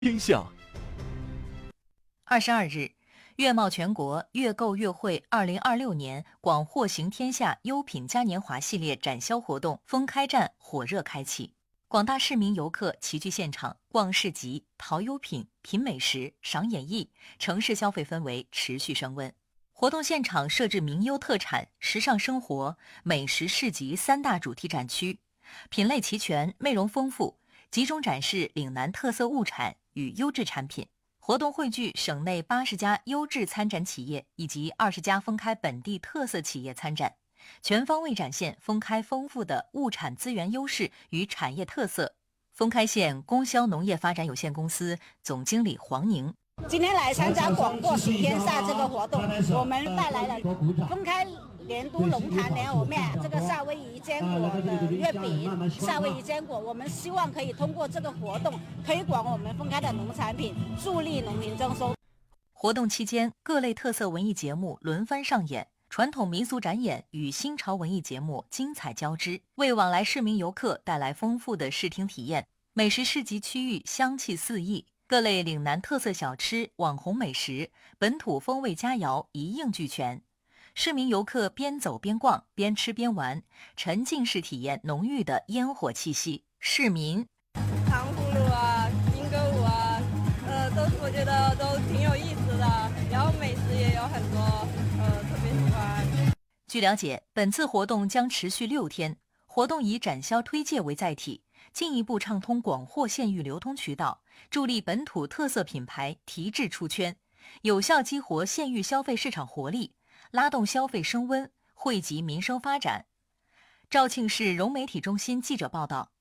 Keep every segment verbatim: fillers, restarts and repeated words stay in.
天下。 二十二日，粤贸全国粤购粤汇二零二六年广货行天下优品嘉年华系列展销活动封开战火热开启，广大市民游客齐聚现场，逛市集、淘优品、品美食、赏演艺，城市消费氛围持续升温。活动现场设置名优特产、时尚生活、美食市集三大主题展区，品类齐全，内容丰富，集中展示岭南特色物产与优质产品。活动汇聚省内八十家优质参展企业以及二十家封开本地特色企业参展，全方位展现封开丰富的物产资源优势与产业特色。封开县供销农业发展有限公司总经理黄宁： 今天来参加广货行天下这个活动，我们带来了封开年都龙潭莲藕面，这个夏威夷坚果的月饼，夏威夷坚果，我们希望可以通过这个活动推广我们封开的农产品，助力农民增收。 活动期间，各类特色文艺节目轮番上演，传统民俗展演与新潮文艺节目精彩交织，为往来市民游客带来丰富的视听体验。美食市集区域香气四溢，各类岭南特色小吃、网红美食、本土风味佳肴一应俱全。市民游客边走边逛，边吃边玩，沉浸式体验浓郁的烟火气息。市民糖葫芦啊、金歌舞啊，呃，都我觉得都挺有意思的。然后美食也有很多，呃，特别喜欢。 据了解，本次活动将持续六天，活动以展销推介为载体，进一步畅通广货县域流通渠道，助力本土特色品牌提质出圈，有效激活县域消费市场活力，拉动消费升温，惠及民生发展。肇庆市融媒体中心记者报道。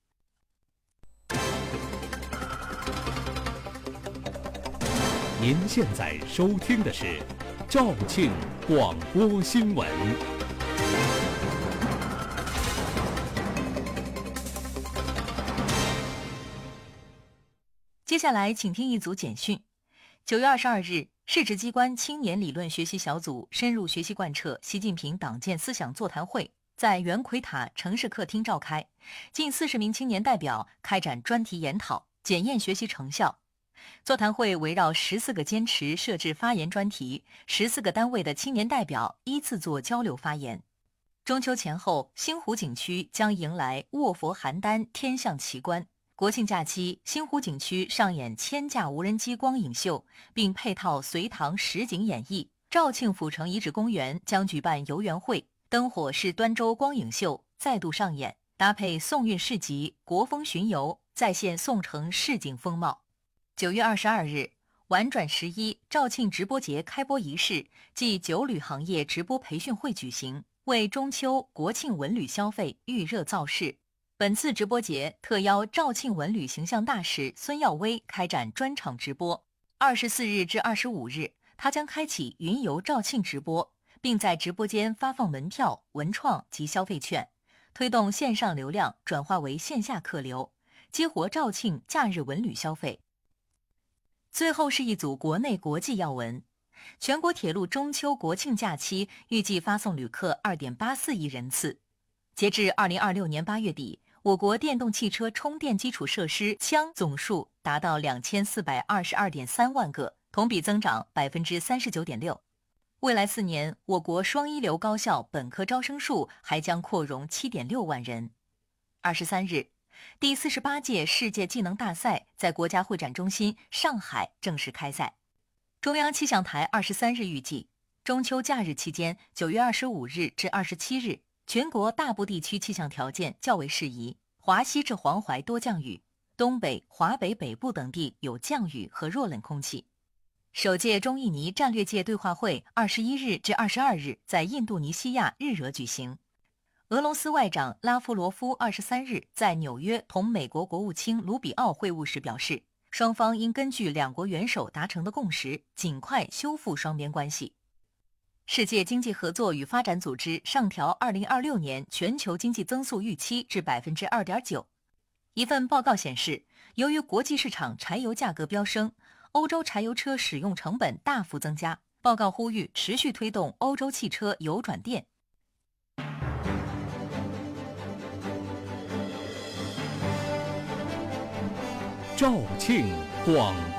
您现在收听的是肇庆广播新闻。 接下来请听一组简讯。九月二十二日，市直机关青年理论学习小组深入学习贯彻习近平党建思想座谈会在圆奎塔城市客厅召开，近四十名青年代表开展专题研讨，检验学习成效。座谈会围绕十四个坚持设置发言专题，十四个单位的青年代表依次做交流发言。中秋前后，星湖景区将迎来卧佛邯郸天象奇观。国庆假期，星湖景区上演千架无人机光影秀，并配套隋唐实景演绎。肇庆府城遗址公园将举办游园会，灯火是端州光影秀再度上演，搭配宋韵市集、国风巡游，再现宋城市井风貌。九月二十二日，玩转十一肇庆直播节开播仪式暨酒旅行业直播培训会举行，为中秋、国庆文旅消费预热造势。本次直播节特邀肇庆文旅形象大使孙耀威开展专场直播。二十四日至二十五日，他将开启云游肇庆直播，并在直播间发放门票、文创及消费券，推动线上流量转化为线下客流，激活肇庆假日文旅消费。最后是一组国内国际要闻。全国铁路中秋国庆假期预计发送旅客 二点八四亿人次。截至二零二六年八月底，我国电动汽车充电基础设施枪总数达到两千四百二十二点三万个，同比增长 百分之三十九点六。未来四年，我国双一流高校本科招生数还将扩容 七点六万人。二十三日，第四十八届世界技能大赛在国家会展中心上海正式开赛。中央气象台二十三日预计，中秋假日期间九月二十五日至二十七日，全国大部地区气象条件较为适宜，华西至黄淮多降雨，东北、华北北部等地有降雨和弱冷空气。首届中印尼战略界对话会二十一日至二十二日在印度尼西亚日惹举行。俄罗斯外长拉夫罗夫二十三日在纽约同美国国务卿卢比奥会晤时表示，双方应根据两国元首达成的共识，尽快修复双边关系。世界经济合作与发展组织上调二零二六年全球经济增速预期至 百分之二点九。一份报告显示，由于国际市场柴油价格飙升，欧洲柴油车使用成本大幅增加。报告呼吁持续推动欧洲汽车油转电。 肇庆广